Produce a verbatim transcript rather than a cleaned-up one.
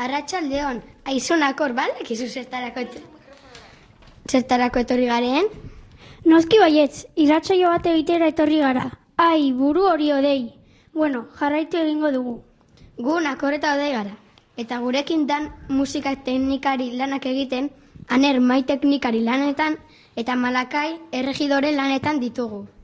Arratsaldeon, aizunakor, badakizu zertarako zertarako etorri garen? Noski baietz, irratsaio bat egitera etorri gara. Ai, buru hori odei. Bueno, jarraitu egingo dugu. Gu nakorreta odei gara. Eta gurekin dan musika teknikari lanak egiten, Aner mai teknikari lanetan, eta Malakai erregidore lanetan ditugu.